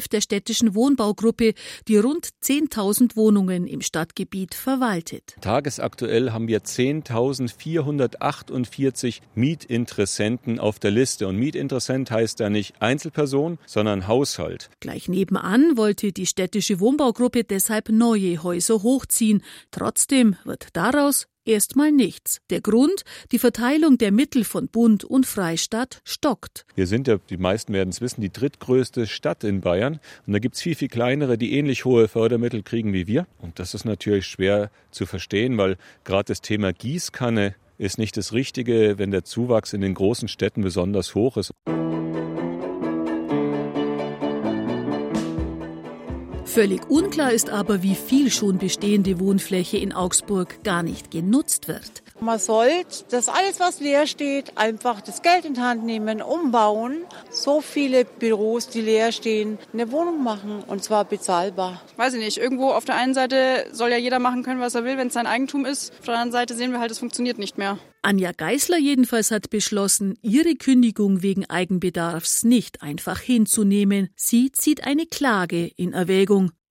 Chef der städtischen Wohnbaugruppe, die rund 10.000 Wohnungen im Stadtgebiet verwaltet. Tagesaktuell haben wir 10.448 Mietinteressenten auf der Liste. Und Mietinteressent heißt ja nicht Einzelperson, sondern Haushalt. Gleich nebenan wollte die städtische Wohnbaugruppe deshalb neue Häuser hochziehen. Trotzdem wird daraus erstmal nichts. Der Grund, die Verteilung der Mittel von Bund und Freistaat stockt. Wir sind ja, die meisten werden es wissen, die drittgrößte Stadt in Bayern. Und da gibt es viel, viel kleinere, die ähnlich hohe Fördermittel kriegen wie wir. Und das ist natürlich schwer zu verstehen, weil gerade das Thema Gießkanne ist nicht das Richtige, wenn der Zuwachs in den großen Städten besonders hoch ist. Völlig unklar ist aber, wie viel schon bestehende Wohnfläche in Augsburg gar nicht genutzt wird. Man sollte das alles, was leer steht, einfach das Geld in die Hand nehmen, umbauen. So viele Büros, die leer stehen, eine Wohnung machen und zwar bezahlbar. Weiß ich nicht, irgendwo auf der einen Seite soll ja jeder machen können, was er will, wenn es sein Eigentum ist. Auf der anderen Seite sehen wir halt, es funktioniert nicht mehr. Anja Geisler jedenfalls hat beschlossen, ihre Kündigung wegen Eigenbedarfs nicht einfach hinzunehmen. Sie zieht eine Klage in Erwägung.